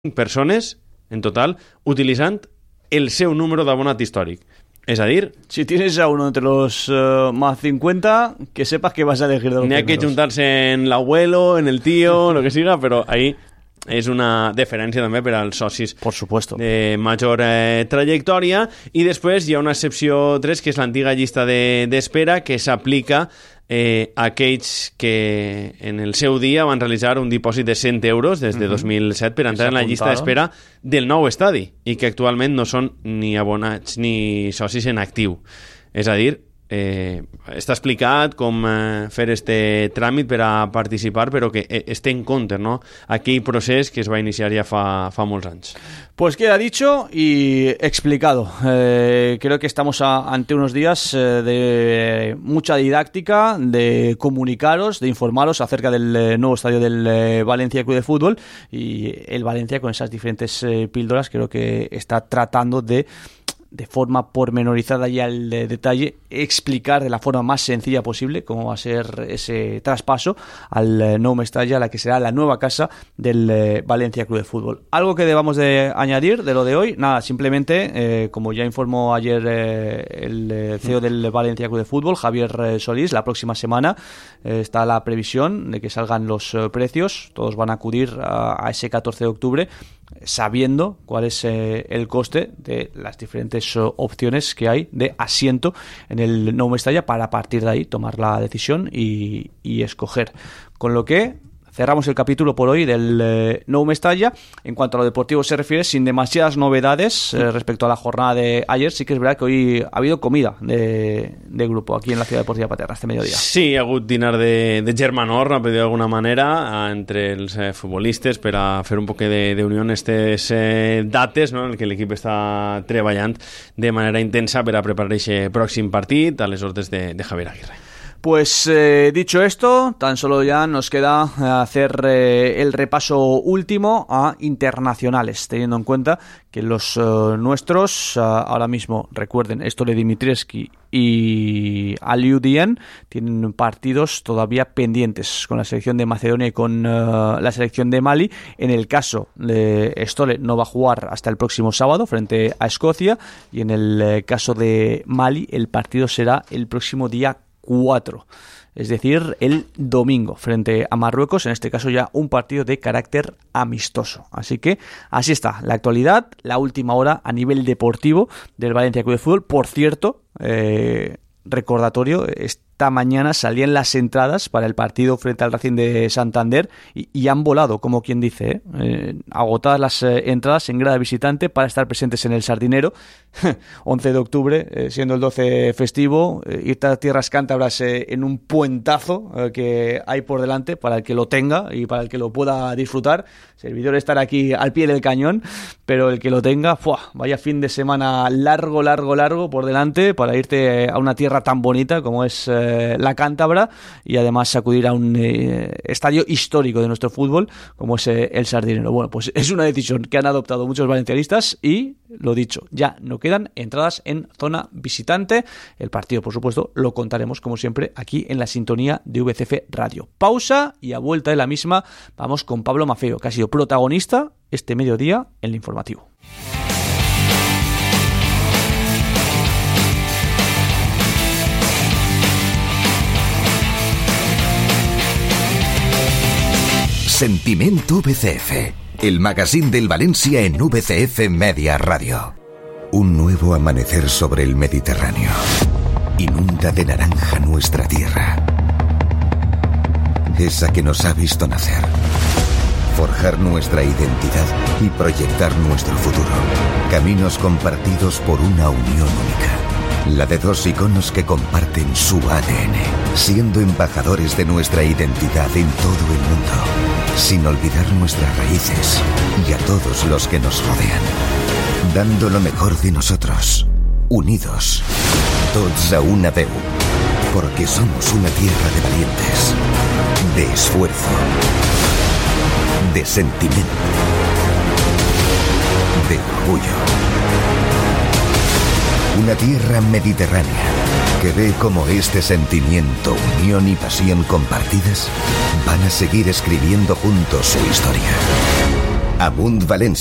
persones, en total, utilitzant el seu número d'abonat històric. És a dir, si tienes a uno entre los más 50, que sepas que vas a elegir de los primeros. N'hi ha que juntar-se en l'abuelo, en el tío, lo que siga, però ahí és una deferència també per als socis por supuesto de major trajectòria. I després hi ha una excepció 3, que és l'antiga llista d'espera, que s'aplica a aquells que en el seu dia van realitzar un dipòsit de 100 euros des de 2007 per entrar en la llista d'espera del nou estadi i que actualment no són ni abonats ni socis en actiu. És a dir, està explicat com fer este tràmit per a participar, però que es té en compte, ¿no?, aquell procés que es va iniciar ja fa molts anys. Pues queda dicho y explicado. Creo que estamos ante unos días de mucha didáctica, de comunicaros, de informaros acerca del nuevo estadio del Valencia Club de Fútbol, y el Valencia, con esas diferentes píldoras, creo que está tratando de forma pormenorizada y al detalle explicar de la forma más sencilla posible cómo va a ser ese traspaso al Nou Mestalla, a la que será la nueva casa del Valencia Club de Fútbol. ¿Algo que debamos de añadir de lo de hoy? Nada, simplemente, como ya informó ayer el CEO del Valencia Club de Fútbol, Javier Solís, la próxima semana está la previsión de que salgan los precios. Todos van a acudir a ese 14 de octubre sabiendo cuál es el coste de las diferentes opciones que hay de asiento en el Nou Mestalla, para a partir de ahí tomar la decisión y escoger. Con lo que cerramos el capítulo por hoy del Nou Mestalla. En cuanto a lo deportivo se refiere, sin demasiadas novedades respecto a la jornada de ayer. Sí que es verdad que hoy ha habido comida de grupo aquí en la Ciudad Deportiva Paterna este mediodía. Sí, ha hagut dinar de germanor, per dir d'alguna manera, entre els futbolistes per a fer un poc d'unió en aquestes dates, no?, en què l'equip està treballant de manera intensa per a preparar aquest pròxim partit a les ordres de Javier Aguirre. Pues dicho esto, tan solo ya nos queda hacer el repaso último a internacionales, teniendo en cuenta que los nuestros ahora mismo, recuerden, Stole Dimitrievski y Aliou Dieng tienen partidos todavía pendientes con la selección de Macedonia y con la selección de Mali. En el caso de Stole, no va a jugar hasta el próximo sábado frente a Escocia, y en el caso de Mali el partido será el próximo día 4, es decir, el domingo frente a Marruecos, en este caso ya un partido de carácter amistoso. Así que así está la actualidad, la última hora a nivel deportivo del Valencia Club de Fútbol. Por cierto, recordatorio, esta mañana salían las entradas para el partido frente al Racing de Santander y han volado, como quien dice, agotadas las entradas en grada visitante para estar presentes en el Sardinero. 11 de octubre, siendo el 12 festivo, irte a tierras cántabras en un puentazo que hay por delante para el que lo tenga y para el que lo pueda disfrutar. Servidor estar aquí al pie del cañón, pero el que lo tenga, vaya fin de semana largo por delante para irte a una tierra tan bonita como es la Cántabra, y además acudir a un estadio histórico de nuestro fútbol como es el Sardinero. Bueno, pues es una decisión que han adoptado muchos valencianistas y, lo dicho, ya no quedan entradas en zona visitante. El partido, por supuesto, lo contaremos como siempre aquí en la sintonía de VCF Radio. Pausa y a vuelta de la misma vamos con Pablo Mafeo, que ha sido protagonista este mediodía en el informativo. Sentimiento VCF, el magazine del Valencia en VCF Media Radio. Un nuevo amanecer sobre el Mediterráneo. Inunda de naranja nuestra tierra. Esa que nos ha visto nacer. Forjar nuestra identidad y proyectar nuestro futuro. Caminos compartidos por una unión única. La de dos iconos que comparten su ADN, siendo embajadores de nuestra identidad en todo el mundo, sin olvidar nuestras raíces y a todos los que nos rodean. Dando lo mejor de nosotros, unidos, tots a una veu, porque somos una tierra de valientes, de esfuerzo, de sentimiento, de orgullo. Una tierra mediterránea que ve cómo este sentimiento, unión y pasión compartidas van a seguir escribiendo juntos su historia. Amunt Valencia.